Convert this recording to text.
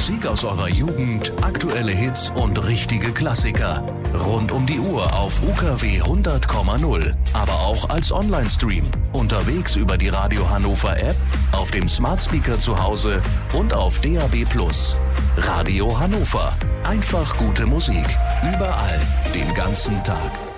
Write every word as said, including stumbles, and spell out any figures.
Musik aus eurer Jugend, aktuelle Hits und richtige Klassiker. Rund um die Uhr auf U K W hundert Komma null, aber auch als Online-Stream. Unterwegs über die Radio Hannover App, auf dem Smart Speaker zu Hause und auf D A B Plus. Radio Hannover. Einfach gute Musik. Überall. Den ganzen Tag.